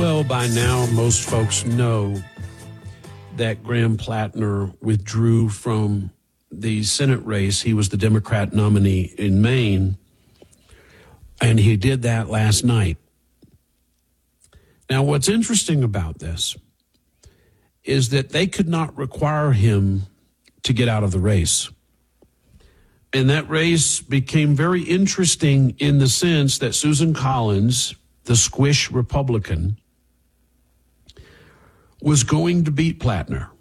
Well, by now, most folks know that Graham Plattner withdrew from the Senate race. He was the Democrat nominee in Maine, and he did that last night. Now, what's interesting about this is that they could not require him to get out of the race. And that race became very interesting in the sense that Susan Collins, the squish Republican, was going to beat Plattner.